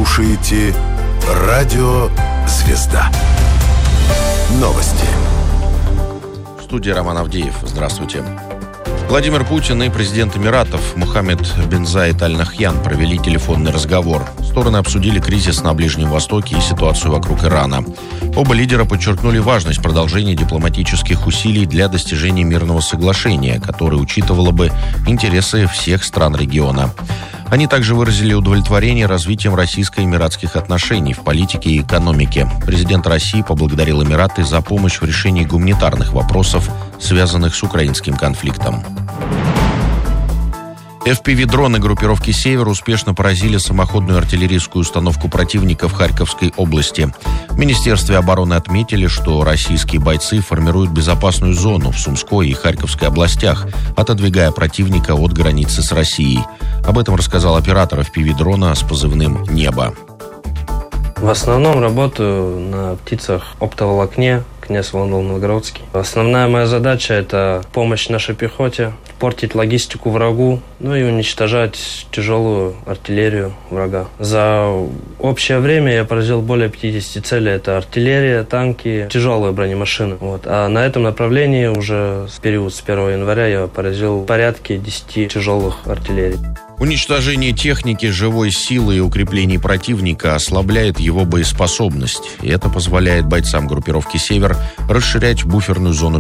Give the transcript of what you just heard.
слушаете Радио Звезда. Новости. В студии Роман Авдеев. Здравствуйте. Владимир Путин и президент Эмиратов Мохаммед бен Заид Аль Нахьян провели телефонный разговор. Стороны обсудили кризис на Ближнем Востоке и ситуацию вокруг Ирана. Оба лидера подчеркнули важность продолжения дипломатических усилий для достижения мирного соглашения, которое учитывало бы интересы всех стран региона. Они также выразили удовлетворение развитием российско-эмиратских отношений в политике и экономике. Президент России поблагодарил Эмираты за помощь в решении гуманитарных вопросов, связанных с украинским конфликтом. FPV-дроны группировки «Север» успешно поразили самоходную артиллерийскую установку противника в Харьковской области. В Министерстве обороны отметили, что российские бойцы формируют безопасную зону в Сумской и Харьковской областях, отодвигая противника от границы с Россией. Об этом рассказал оператор FPV-дрона с позывным «Небо». В основном работаю на птицах оптоволокне, князь Волновоградский. Основная моя задача – это помощь нашей пехоте, портить логистику врагу, и уничтожать тяжелую артиллерию врага. За общее время я поразил более 50 целей. Это артиллерия, танки, тяжелые бронемашины. А на этом направлении уже в период с 1 января я поразил порядка 10 тяжелых артиллерий. Уничтожение техники, живой силы и укреплений противника ослабляет его боеспособность, и это позволяет бойцам группировки «Север» расширять буферную зону